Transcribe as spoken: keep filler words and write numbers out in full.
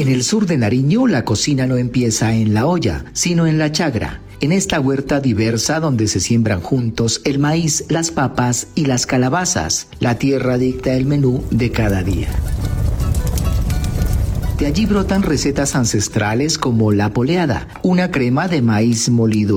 En el sur de Nariño, la cocina no empieza en la olla, sino en la chagra. En esta huerta diversa donde se siembran juntos el maíz, las papas y las calabazas, la tierra dicta el menú de cada día. De allí brotan recetas ancestrales como la poleada, una crema de maíz molido